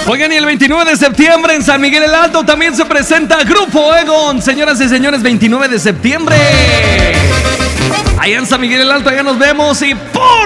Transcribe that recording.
Oigan, y el 29 de septiembre en San Miguel el Alto también se presenta Grupo Egon. Señoras y señores, 29 de septiembre. Allá en San Miguel el Alto, allá nos vemos y ¡por!